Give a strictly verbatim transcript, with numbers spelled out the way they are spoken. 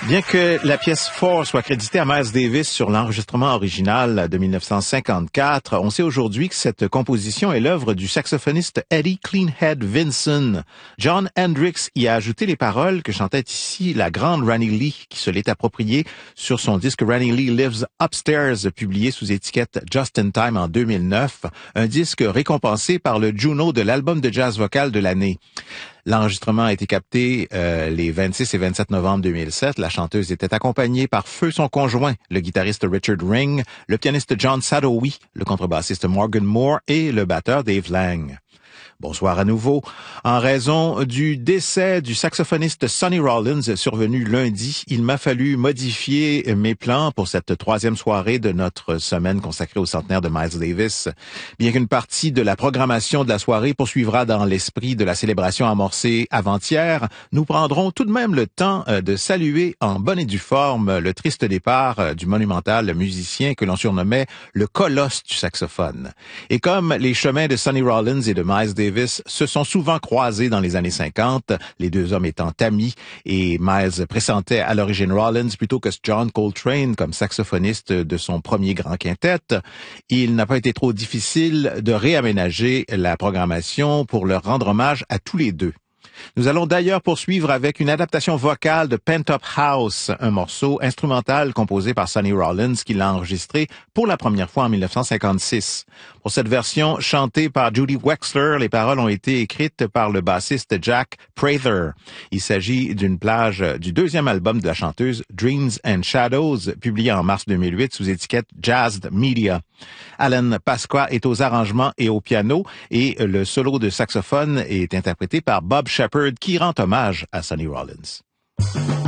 Bien que la pièce Four soit créditée à Miles Davis sur l'enregistrement original de mille neuf cent cinquante-quatre, on sait aujourd'hui que cette composition est l'œuvre du saxophoniste Eddie Cleanhead Vinson. John Hendricks y a ajouté les paroles que chantait ici la grande Rani Lee, qui se l'est appropriée sur son disque Rani Lee Lives Upstairs, publié sous étiquette Just in Time en deux mille neuf, un disque récompensé par le Juno de l'album de jazz vocal de l'année. L'enregistrement a été capté euh, les vingt-six et vingt-sept novembre deux mille sept. La chanteuse était accompagnée par feu son conjoint, le guitariste Richard Ring, le pianiste John Sadowi, le contrebassiste Morgan Moore et le batteur Dave Lang. Bonsoir à nouveau. En raison du décès du saxophoniste Sonny Rollins survenu lundi, il m'a fallu modifier mes plans pour cette troisième soirée de notre semaine consacrée au centenaire de Miles Davis. Bien qu'une partie de la programmation de la soirée poursuivra dans l'esprit de la célébration amorcée avant-hier, nous prendrons tout de même le temps de saluer en bonne et due forme le triste départ du monumental musicien que l'on surnommait le colosse du saxophone. Et comme les chemins de Sonny Rollins et de Miles Davis Davis se sont souvent croisés dans les années cinquante, les deux hommes étant amis, et Miles pressentait à l'origine Rollins plutôt que John Coltrane comme saxophoniste de son premier grand quintet. Il n'a pas été trop difficile de réaménager la programmation pour leur rendre hommage à tous les deux. Nous allons d'ailleurs poursuivre avec une adaptation vocale de Pent Up House, un morceau instrumental composé par Sonny Rollins qui l'a enregistré pour la première fois en mille neuf cent cinquante-six. Pour cette version chantée par Judy Wexler, les paroles ont été écrites par le bassiste Jack Prather. Il s'agit d'une plage du deuxième album de la chanteuse Dreams and Shadows, publié en mars deux mille huit sous étiquette Jazzed Media. Alan Pasqua est aux arrangements et au piano et le solo de saxophone est interprété par Bob Shepard qui rend hommage à Sonny Rollins.